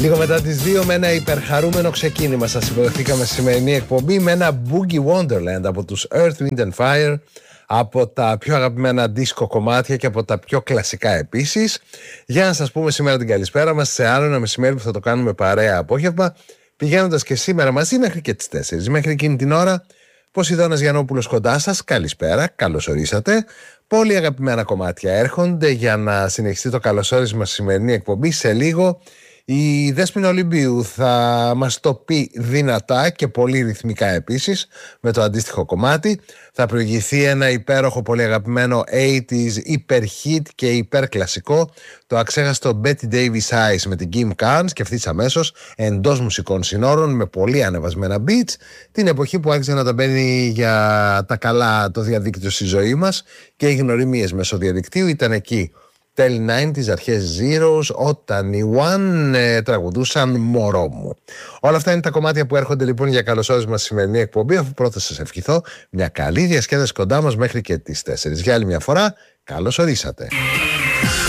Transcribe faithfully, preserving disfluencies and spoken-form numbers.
Λίγο μετά τις δύο, με ένα υπερχαρούμενο ξεκίνημα, σας υποδεχτήκαμε στη σημερινή εκπομπή με ένα Boogie Wonderland από τους Earth, Wind and Fire, από τα πιο αγαπημένα disco κομμάτια και από τα πιο κλασικά επίσης. Για να σας πούμε σήμερα την καλησπέρα μας σε άλλο ένα μεσημέρι που θα το κάνουμε παρέα απόγευμα, πηγαίνοντας και σήμερα μαζί μέχρι και τις τέσσερις. Μέχρι εκείνη την ώρα, Ποσειδώνας Γιαννόπουλος κοντά σας. Καλησπέρα, καλώς ορίσατε. Πολύ αγαπημένα κομμάτια έρχονται για να συνεχιστεί το καλωσόρισμα στη σημερινή εκπομπή. Σε λίγο η Δέσποινα Ολυμπίου θα μας το πει δυνατά και πολύ ρυθμικά επίσης με το αντίστοιχο κομμάτι. Θα προηγηθεί ένα υπέροχο, πολύ αγαπημένο ογδόντα υπερ hit και υπερ κλασικό, το αξέχαστο Betty Davis Eyes με την Kim Carnes, και ευθύς αμέσως εντός μουσικών συνόρων με πολύ ανεβασμένα beats, την εποχή που άρχισε να τα μπαίνει για τα καλά το διαδίκτυο στη ζωή μας και οι γνωριμίες μέσω διαδικτύου ήταν εκεί. Τέλη ενενήντα, αρχές Zeros, όταν οι One ε, τραγουδούσαν «Μωρό μου». Όλα αυτά είναι τα κομμάτια που έρχονται λοιπόν για καλωσόρισμα στη σημερινή εκπομπή, αφού πρώτα σας ευχηθώ μια καλή διασκέδαση κοντά μας μέχρι και τις τέσσερις. Για άλλη μια φορά, καλώς ορίσατε.